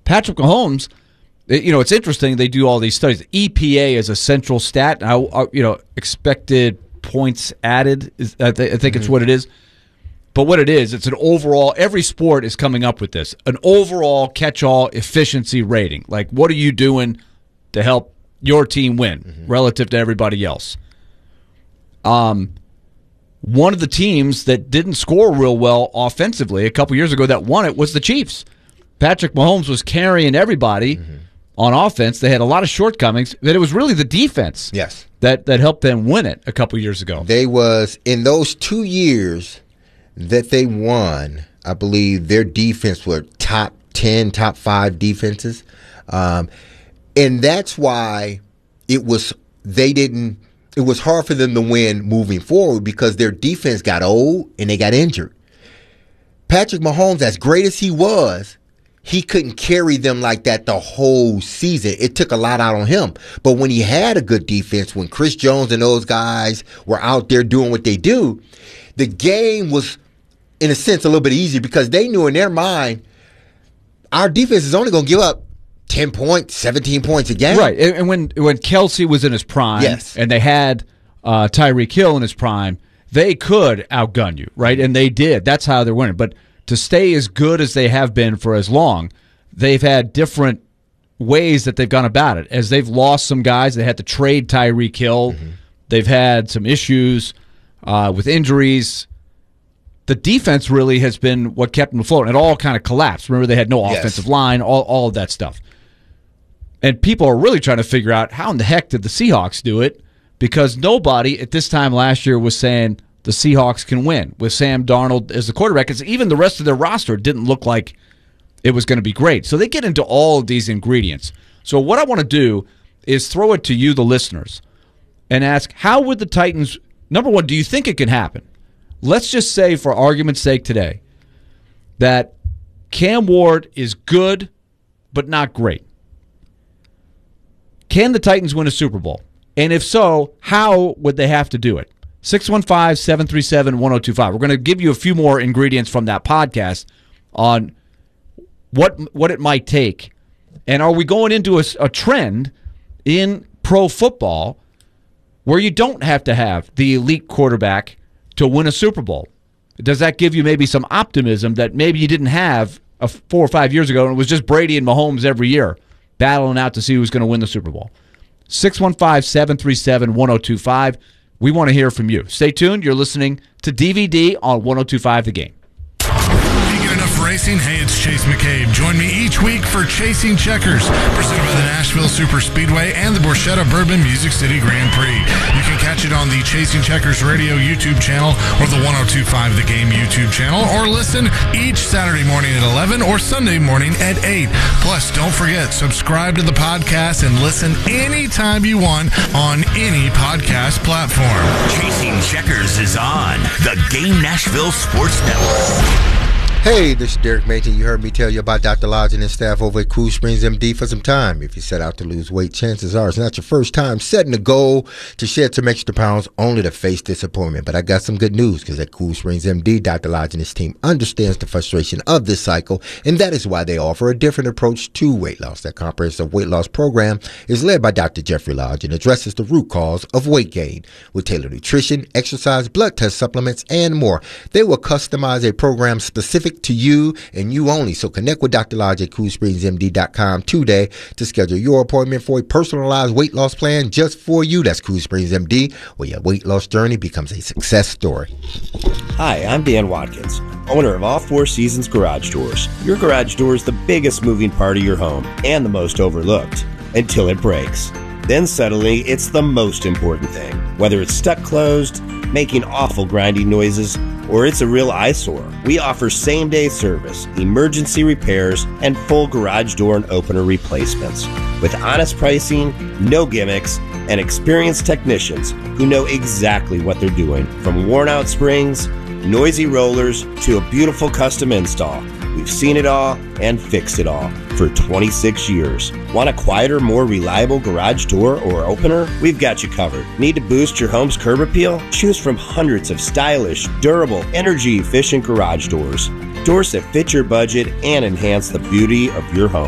Patrick Mahomes, it's interesting. They do all these studies. EPA is a central stat. Expected points added. I think it's what it is. But what it is, it's an overall, every sport is coming up with this, an overall catch-all efficiency rating. Like, what are you doing to help your team win relative to everybody else? One of the teams that didn't score real well offensively a couple years ago that won it was the Chiefs. Patrick Mahomes was carrying everybody on offense. They had a lot of shortcomings, but it was really the defense that helped them win it a couple years ago. They was, in those 2 years that they won, I believe their defense were top 10, top 5 defenses. And that's why it was hard for them to win moving forward because their defense got old and they got injured. Patrick Mahomes, as great as he was, he couldn't carry them like that the whole season. It took a lot out on him. But when he had a good defense, when Chris Jones and those guys were out there doing what they do, the game was, in a sense, a little bit easier because they knew in their mind, our defense is only going to give up 10 points, 17 points a game. Right. And when Kelsey was in his prime and they had Tyreek Hill in his prime, they could outgun you, right? And they did. That's how they're winning. But to stay as good as they have been for as long, they've had different ways that they've gone about it. As they've lost some guys, they had to trade Tyreek Hill. They've had some issues with injuries. The defense really has been what kept them afloat. And it all kind of collapsed. Remember, they had no offensive line, all of that stuff. And people are really trying to figure out how in the heck did the Seahawks do it, because nobody at this time last year was saying the Seahawks can win with Sam Darnold as the quarterback. Because even the rest of their roster didn't look like it was going to be great. So they get into all of these ingredients. So what I want to do is throw it to you, the listeners, and ask, how would the Titans, number one, do you think it can happen? Let's just say, for argument's sake today, that Cam Ward is good but not great. Can the Titans win a Super Bowl? And if so, how would they have to do it? 615-737-1025. We're going to give you a few more ingredients from that podcast on what it might take. And are we going into a trend in pro football where you don't have to have the elite quarterback to win a Super Bowl? Does that give you maybe some optimism that maybe you didn't have 4 or 5 years ago and it was just Brady and Mahomes every year battling out to see who's going to win the Super Bowl? 615-737-1025. We want to hear from you. Stay tuned. You're listening to DVD on 102.5 The Game. Racing. Hey, it's Chase McCabe. Join me each week for Chasing Checkers, presented by the Nashville Super Speedway and the Borchetta Bourbon Music City Grand Prix. You can catch it on the Chasing Checkers Radio YouTube channel or the 102.5 The Game YouTube channel, or listen each Saturday morning at 11 or Sunday morning at 8. Plus, don't forget, subscribe to the podcast and listen anytime you want on any podcast platform. Chasing Checkers is on the Game Nashville Sports Network. Hey, this is Derek Mason. You heard me tell you about Dr. Lodge and his staff over at Cool Springs MD for some time. If you set out to lose weight, chances are it's not your first time setting a goal to shed some extra pounds only to face disappointment. But I got some good news, because at Cool Springs MD, Dr. Lodge and his team understands the frustration of this cycle, and that is why they offer a different approach to weight loss. That comprehensive weight loss program is led by Dr. Jeffrey Lodge and addresses the root cause of weight gain with tailored nutrition, exercise, blood test supplements, and more. They will customize a program specific to you and you only. So connect with Dr. Lodge at CoolSpringsMD.com today to schedule your appointment for a personalized weight loss plan just for you. That's Cool Springs MD, where your weight loss journey becomes a success story. Hi, I'm Dan Watkins, owner of All Four Seasons Garage Doors. Your garage door is the biggest moving part of your home and the most overlooked until it breaks. Then suddenly it's the most important thing. Whether it's stuck closed, making awful grinding noises, or it's a real eyesore, we offer same-day service, emergency repairs, and full garage door and opener replacements. With honest pricing, no gimmicks, and experienced technicians who know exactly what they're doing. From worn-out springs, noisy rollers, to a beautiful custom install, we've seen it all and fixed it all for 26 years. Want a quieter, more reliable garage door or opener? We've got you covered. Need to boost your home's curb appeal? Choose from hundreds of stylish, durable, energy-efficient garage doors. Doors that fit your budget and enhance the beauty of your home.